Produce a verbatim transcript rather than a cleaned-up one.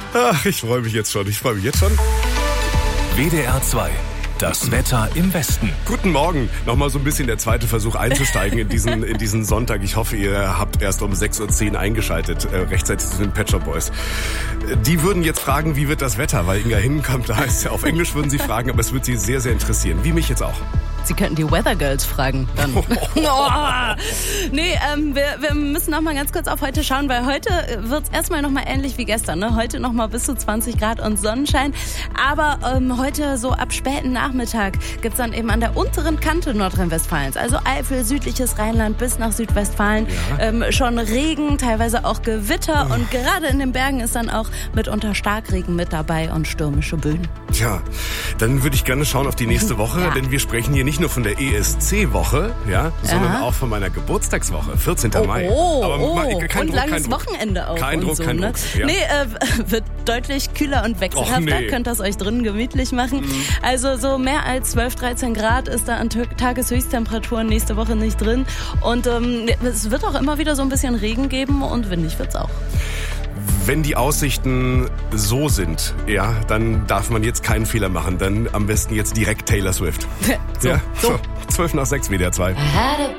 Ach, ich freue mich jetzt schon. Ich freue mich jetzt schon. W D R zwei. Das Wetter im Westen. Guten Morgen. Nochmal so ein bisschen der zweite Versuch einzusteigen in diesen, in diesen Sonntag. Ich hoffe, ihr habt erst um sechs Uhr zehn eingeschaltet, äh, rechtzeitig zu den Pet Shop Boys. Die würden jetzt fragen, wie wird das Wetter? Weil Inga hinkommt, da heißt ja, auf Englisch würden sie fragen, aber es wird sie sehr, sehr interessieren. Wie mich jetzt auch. Sie könnten die Weather Girls fragen. Dann. Oh. Nee, ähm, wir, wir müssen noch mal ganz kurz auf heute schauen, weil heute wird es erstmal noch mal ähnlich wie gestern. Ne? Heute noch mal bis zu zwanzig Grad und Sonnenschein. Aber ähm, heute so ab späten Nachmittag gibt's dann eben an der unteren Kante Nordrhein-Westfalens, also Eifel, südliches Rheinland bis nach Südwestfalen, ja. ähm, schon Regen, teilweise auch Gewitter. Oh. Und gerade in den Bergen ist dann auch mitunter Starkregen mit dabei und stürmische Böen. Tja, dann würde ich gerne schauen auf die nächste Woche, ja. denn wir sprechen hier nicht nur von der E S C-Woche, ja, sondern Aha. auch von meiner Geburtstagswoche, vierzehnten Mai. Oh, Aber oh, kein und Druck, langes kein Druck. Wochenende auch. Kein und Druck, so, kein ne? Druck. Ja. Nee, äh, wird deutlich kühler und wechselhafter. Nee. Könnt ihr es euch drinnen gemütlich machen. Mhm. Also so mehr als zwölf, dreizehn Grad ist da an Tageshöchsttemperaturen nächste Woche nicht drin. Und ähm, es wird auch immer wieder so ein bisschen Regen geben und windig wird's auch. Wenn die Aussichten so sind, ja, dann darf man jetzt keinen Fehler machen. Dann am besten jetzt direkt Taylor Swift. so, ja, so. zwölf nach sechs W D R zwei.